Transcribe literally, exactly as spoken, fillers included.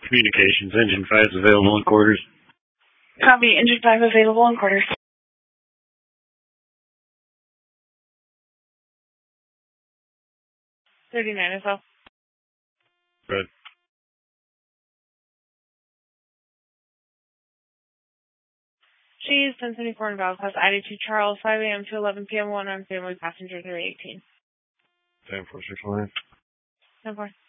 Communications, Engine five is available in quarters. Copy, Engine five available in quarters. thirty-nine as well. Good. Cheese, ten seventy-four in Belfast, I D two Charles, five a.m. to eleven p.m. one on family passenger three eighteen. ten four six one. ten four.